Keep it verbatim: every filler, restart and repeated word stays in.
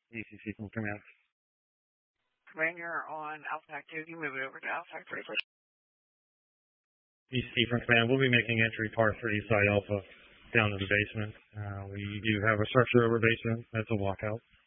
E C C from command. Command, you're on Alpha activity. Move it over to Alpha activity. E C C from command. We'll be making entry par three side Alpha down to the basement. Uh, we do have a structure over basement. That's a walkout.